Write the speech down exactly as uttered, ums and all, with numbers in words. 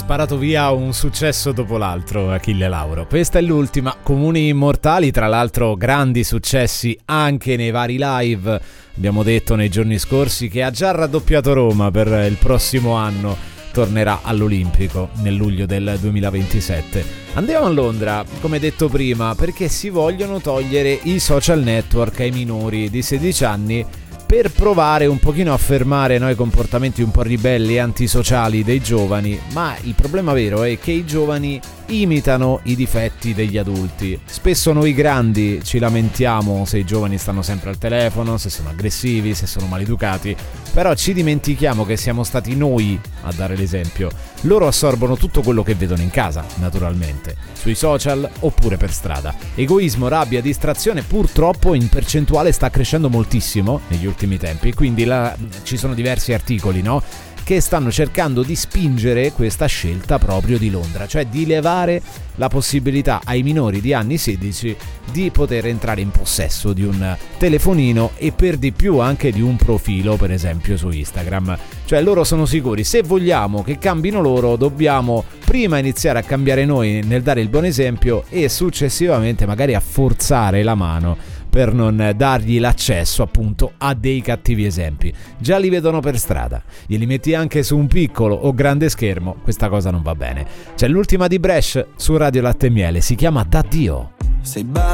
sparato via un successo dopo l'altro Achille Lauro. Questa è l'ultima, Comuni Immortali, tra l'altro grandi successi anche nei vari live. Abbiamo detto nei giorni scorsi che ha già raddoppiato Roma per il prossimo anno, tornerà all'Olimpico nel luglio del duemilaventisette. Andiamo a Londra, come detto prima, perché si vogliono togliere i social network ai minori di sedici anni per provare un pochino a fermare noi comportamenti un po' ribelli e antisociali dei giovani, ma il problema vero è che i giovani imitano i difetti degli adulti. Spesso noi grandi ci lamentiamo se i giovani stanno sempre al telefono, se sono aggressivi, se sono maleducati, però ci dimentichiamo che siamo stati noi a dare l'esempio. Loro assorbono tutto quello che vedono in casa, naturalmente, sui social oppure per strada. Egoismo, rabbia, distrazione purtroppo in percentuale sta crescendo moltissimo negli ultimi tempi, quindi la, ci sono diversi articoli, no? che stanno cercando di spingere questa scelta proprio di Londra, cioè di levare la possibilità ai minori di anni sedici di poter entrare in possesso di un telefonino e per di più anche di un profilo, per esempio su Instagram. Cioè loro sono sicuri, se vogliamo che cambino loro dobbiamo prima iniziare a cambiare noi nel dare il buon esempio e successivamente magari a forzare la mano per non dargli l'accesso appunto a dei cattivi esempi. Già li vedono per strada, glieli metti anche su un piccolo o grande schermo, questa cosa non va bene. C'è l'ultima di Bresh su Radio Latte e Miele, si chiama D'Addio. Sei